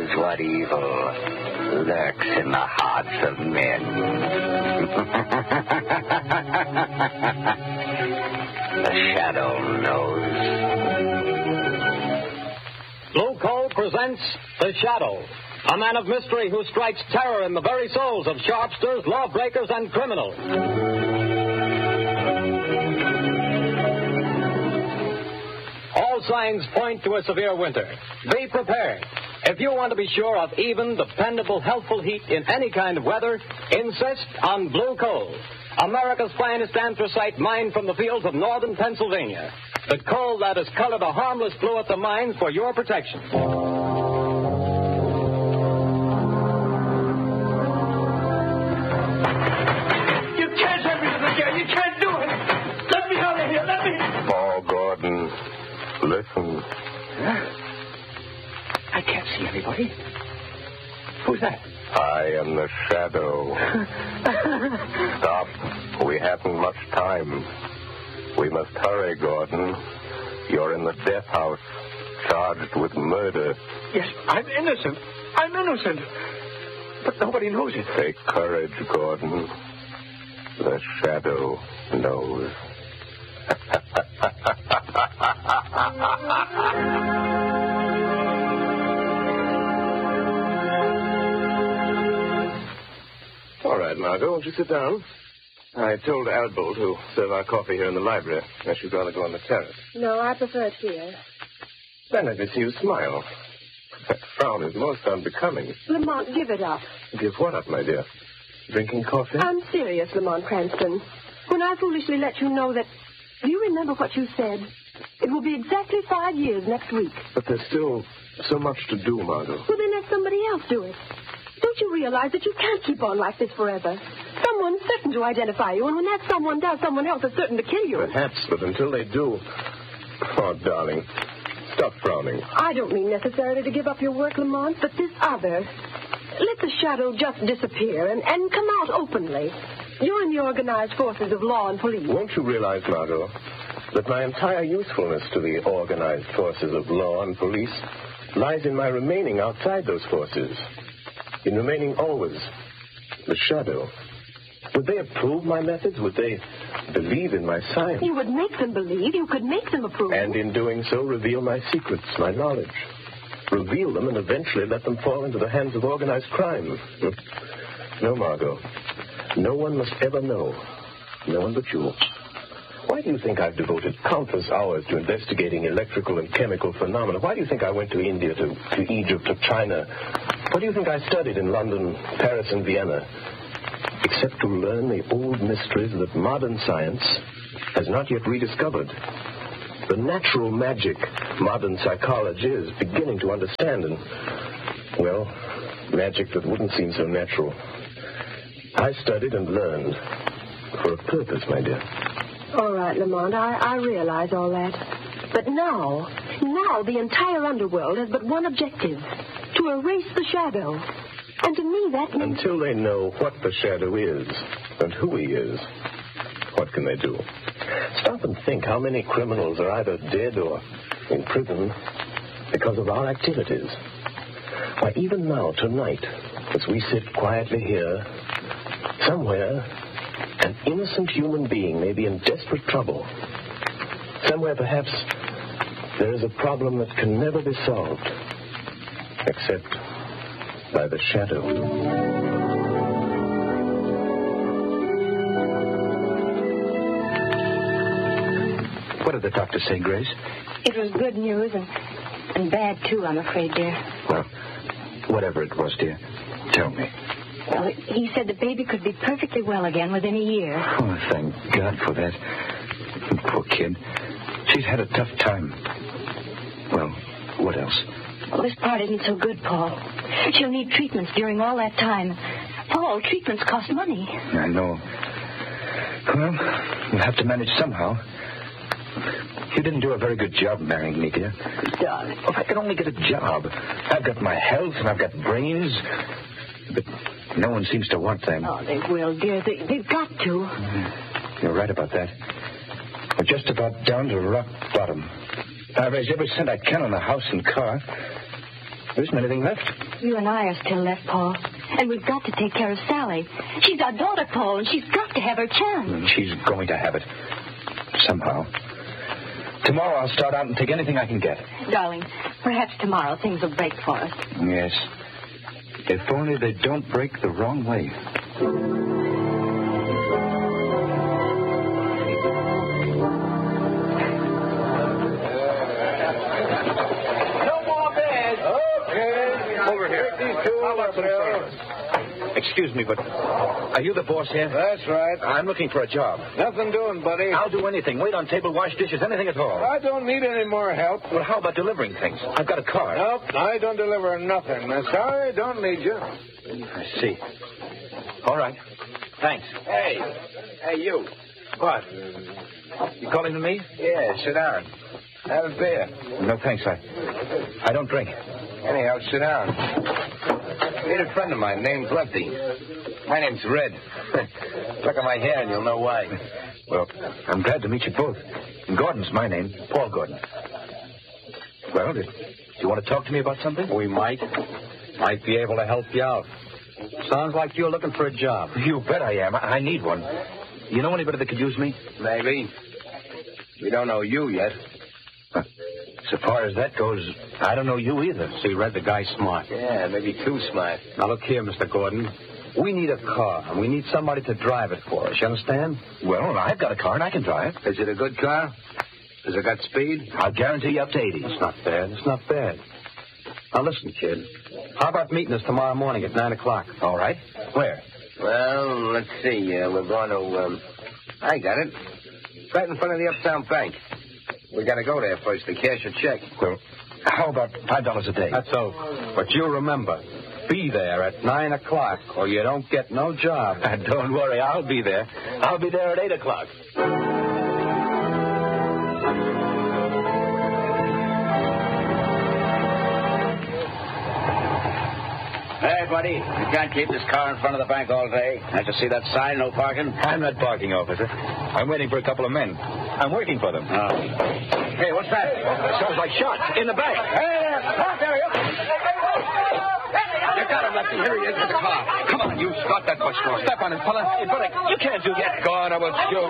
knows what evil lurks in the hearts of men. The shadow knows. Blue Coal presents The Shadow, a man of mystery who strikes terror in the very souls of sharpsters, lawbreakers, and criminals. All signs point to a severe winter. Be prepared. If you want to be sure of even, dependable, healthful heat in any kind of weather, insist on Blue Coal, America's finest anthracite mined from the fields of northern Pennsylvania. The coal that is colored a harmless blue at the mines for your protection. You can't have me to the gate. You can't do it. Let me out of here. Let me. Oh, Gordon, listen. I can't see anybody. Who's that? I am the Shadow. Stop. We haven't much time. We must hurry, Gordon. You're in the death house, charged with murder. Yes, I'm innocent. I'm innocent. But nobody knows it. Take courage, Gordon. The Shadow knows. All right, Margot, won't you sit down? I told Albo to serve our coffee here in the library. I should rather go on the terrace. No, I prefer it here. Then I can see you smile. That frown is most unbecoming. Lamont, give it up. Give what up, my dear? Drinking coffee? I'm serious, Lamont Cranston. When I foolishly let you know that... Do you remember what you said? It will be exactly 5 years next week. But there's still so much to do, Margot. Well, then let somebody else do it. Don't you realize that you can't keep on like this forever? Someone's certain to identify you, and when that someone does, someone else is certain to kill you. Perhaps, but until they do... Oh, darling, stop frowning. I don't mean necessarily to give up your work, Lamont, but this other. Let the Shadow just disappear and come out openly. Join the organized forces of law and police. Won't you realize, Margot, that my entire usefulness to the organized forces of law and police lies in my remaining outside those forces, in remaining always the Shadow? Would they approve my methods? Would they believe in my science? You would make them believe. You could make them approve. And in doing so, reveal my secrets, my knowledge. Reveal them and eventually let them fall into the hands of organized crime. No, Margot. No one must ever know. No one but you. Why do you think I've devoted countless hours to investigating electrical and chemical phenomena? Why do you think I went to India, to Egypt, to China? Why do you think I studied in London, Paris, and Vienna? Except to learn the old mysteries that modern science has not yet rediscovered. The natural magic modern psychology is beginning to understand, and, well, magic that wouldn't seem so natural. I studied and learned for a purpose, my dear. All right, Lamont, I realize all that. But now the entire underworld has but one objective, to erase the Shadow. And to me, that means... Until they know what the Shadow is and who he is, what can they do? Stop and think how many criminals are either dead or in prison because of our activities. Why, even now, tonight, as we sit quietly here, somewhere, an innocent human being may be in desperate trouble. Somewhere, perhaps, there is a problem that can never be solved, except by the Shadow. What did the doctor say, Grace? It was good news and bad, too, I'm afraid, dear. Well, whatever it was, dear, tell me. Well, he said the baby could be perfectly well again within a year. Oh, thank God for that. Poor kid. She's had a tough time. Well, what else? Well, this part isn't so good, Paul. She'll need treatments during all that time. Paul, treatments cost money. I know. Well, we'll have to manage somehow. You didn't do a very good job marrying me, dear. Darling. If I could only get a job. I've got my health and I've got brains. But no one seems to want them. Oh, they will, dear. They've got to. You're right about that. We're just about down to rock bottom. I've raised every cent I can on the house and car. There isn't anything left. You and I are still left, Paul. And we've got to take care of Sally. She's our daughter, Paul, and she's got to have her chance. She's going to have it. Somehow. Tomorrow I'll start out and take anything I can get. Darling, perhaps tomorrow things will break for us. Yes. If only they don't break the wrong way. Excuse me, but are you the boss here? That's right. I'm looking for a job. Nothing doing, buddy. I'll do anything. Wait on table, wash dishes, anything at all. I don't need any more help. Well, how about delivering things? I've got a car. Nope, I don't deliver nothing. Sorry, don't need you. I see. All right. Thanks. Hey, you. What? You calling to me? Yeah, sit down. Have a beer. No, thanks. I don't drink. Anyhow, sit down. Meet a friend of mine named Lefty. My name's Red. Look at my hair and you'll know why. Well, I'm glad to meet you both. Gordon's my name, Paul Gordon. Well, do you want to talk to me about something? We might be able to help you out. Sounds like you're looking for a job. You bet I am. I need one. You know anybody that could use me? Maybe. We don't know you yet. So far as that goes, I don't know you either. See, Red, the guy's smart. Yeah, maybe too smart. Now, look here, Mr. Gordon. We need a car, and we need somebody to drive it for us. You understand? Well, I've got a car, and I can drive. Is it a good car? Has it got speed? I'll guarantee you up to 80. It's not bad. It's not bad. Now, listen, kid. How about meeting us tomorrow morning at 9 o'clock? All right. Where? Well, let's see. We're going to, I got it. Right in front of the Uptown Bank. We got to go there first to cash a check. Well, how about $5 a day? That's so. But you remember, be there at 9 o'clock or you don't get no job. Don't worry, I'll be there. I'll be there at 8 o'clock. Hey, buddy, you can't keep this car in front of the bank all day. I just see that sign, no parking. I'm not parking, officer. I'm waiting for a couple of men. I'm working for them. Oh. Hey, what's that? Sounds like shots in the bank. Hey there, stop there, you. You got him, Lefty. Here he is with the car. Come on, you start that bus door. Step on him, fella. Hey, buddy, you can't do that. Go on, I will shoot.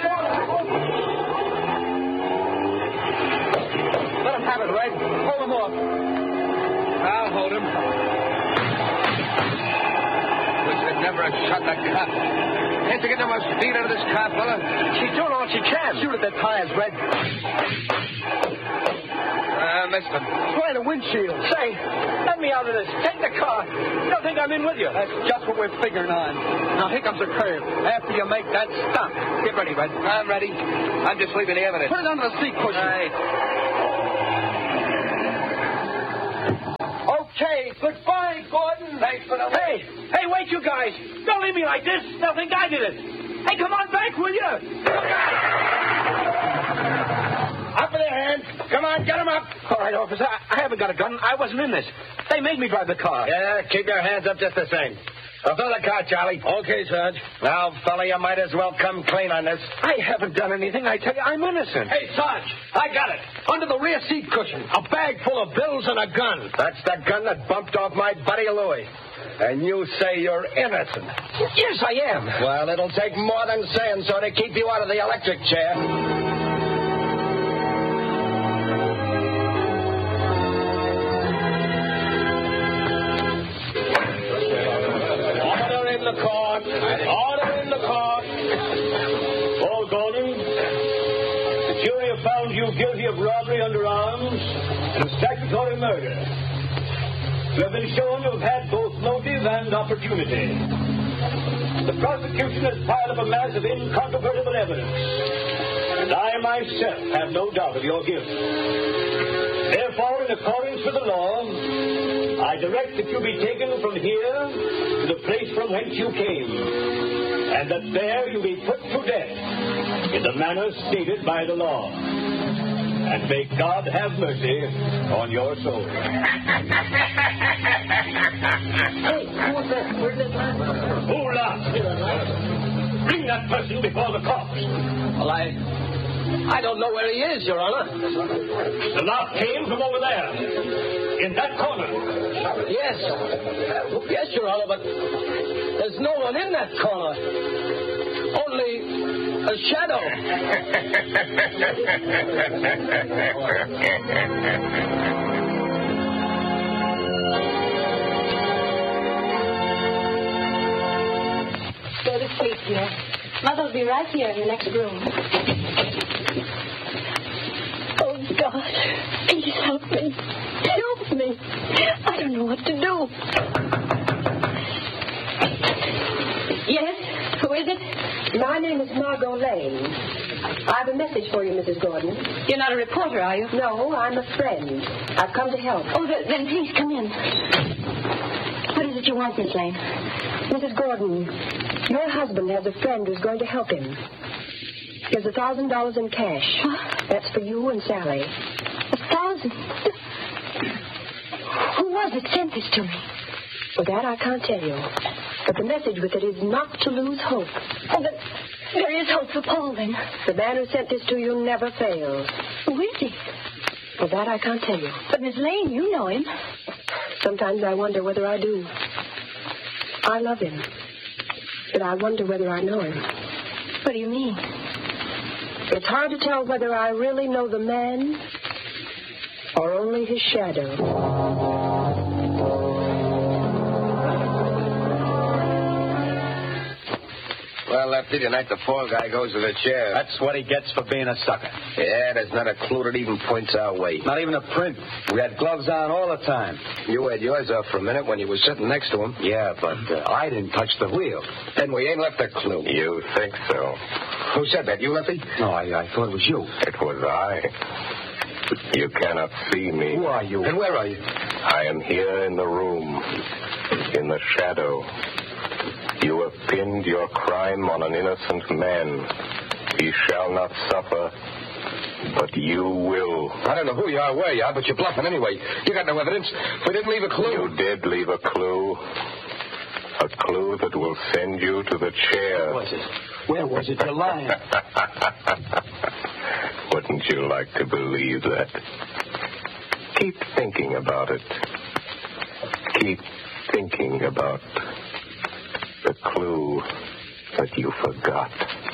Let him have it, Red. Hold him off. I'll hold him. Wish I'd never have shot that cop. Can't you get no more speed out of this car, fella? She's doing all she can. Shoot at the tires, Red. Missed him. Try the windshield. Say, let me out of this. Take the car. You don't think I'm in with you? That's just what we're figuring on. Now, here comes the curve. After you make that stop, get ready, Red. I'm ready. I'm just leaving the evidence. Put it under the seat cushion. Right. Okay, goodbye, Gordon. Thanks for the... Hey, wait, you guys. Don't leave me like this. They'll think I did it. Hey, come on back, will you? Up with their hands. Come on, get them up. All right, officer. I haven't got a gun. I wasn't in this. They made me drive the car. Yeah, keep your hands up just the same. Now, fill the car, Charlie. Okay, Sarge. Now, fella, you might as well come clean on this. I haven't done anything. I tell you, I'm innocent. Hey, Sarge, I got it. Under the rear seat cushion. A bag full of bills and a gun. That's the gun that bumped off my buddy Louis. And you say you're innocent. Yes, I am. Well, it'll take more than saying so to keep you out of the electric chair. Order in the court. Order in the court. Paul Gordon, the jury have found you guilty of robbery under arms and of statutory murder. You have been shown to have had both motive and opportunity. The prosecution has piled up a mass of incontrovertible evidence, and I myself have no doubt of your guilt. Therefore, in accordance with the law, I direct that you be taken from here to the place from whence you came, and that there you be put to death in the manner stated by the law. And may God have mercy on your soul. Hey, who's that? Where's that man? Who laughed? Bring that person before the cops. Well, I don't know where he is, Your Honor. The knock came from over there. In that corner. Yes. Yes, Your Honor, but there's no one in that corner. Only a shadow. Go to sleep, dear. Mother will be right here in the next room. Oh, God. Please help me. Help me. I don't know what to do. Yes? Who is it? My name is Margot Lane. I have a message for you, Mrs. Gordon. You're not a reporter, are you? No, I'm a friend. I've come to help. Oh, then please come in. What is it you want, Miss Lane? Mrs. Gordon, your husband has a friend who's going to help him. There's $1,000 in cash. Huh? That's for you and Sally. 1,000? Who was it sent this to me? Well, that I can't tell you. But the message with it is not to lose hope. Oh, but there is hope for Paul, then. The man who sent this to you never fails. Who is he? Well, that I can't tell you. But, Miss Lane, you know him. Sometimes I wonder whether I do. I love him. But I wonder whether I know him. What do you mean? It's hard to tell whether I really know the man or only his shadow. Well, Lefty, tonight the fall guy goes to the chair. That's what he gets for being a sucker. Yeah, there's not a clue that even points our way. Not even a print. We had gloves on all the time. You had yours off for a minute when you were sitting next to him. Yeah, but I didn't touch the wheel. Then we ain't left a clue. You think so? Who said that? You, Lefty? No, I thought it was you. It was I. You cannot see me. Who are you? And where are you? I am here in the room, in the shadow. You have pinned your crime on an innocent man. He shall not suffer, but you will. I don't know who you are, where you are, but you're bluffing anyway. You got no evidence. We didn't leave a clue. You did leave a clue. A clue that will send you to the chair. Where was it? Where was it? You're lying. Wouldn't you like to believe that? Keep thinking about it. Keep thinking about the clue that you forgot.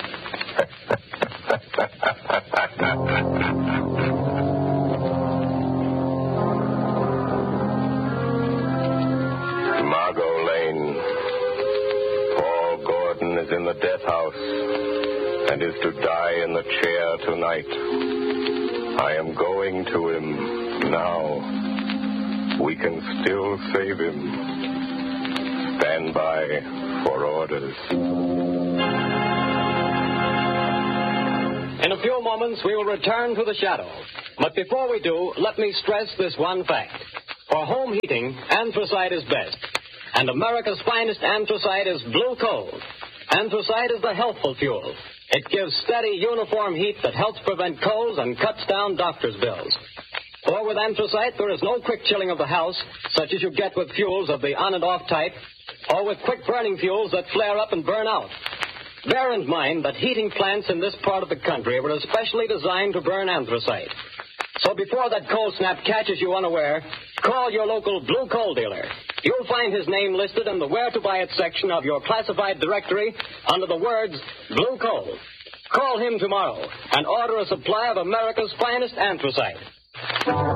Margot Lane. Paul Gordon is in the death house and is to die in the chair tonight. I am going to him now. We can still save him. Stand by for orders. In a few moments, we will return to the shadow. But before we do, let me stress this one fact. For home heating, anthracite is best. And America's finest anthracite is blue coal. Anthracite is the healthful fuel. It gives steady, uniform heat that helps prevent colds and cuts down doctor's bills. For with anthracite, there is no quick chilling of the house, such as you get with fuels of the on and off type, or with quick-burning fuels that flare up and burn out. Bear in mind that heating plants in this part of the country were especially designed to burn anthracite. So before that cold snap catches you unaware, call your local blue coal dealer. You'll find his name listed in the Where to Buy It section of your classified directory under the words Blue Coal. Call him tomorrow and order a supply of America's finest anthracite.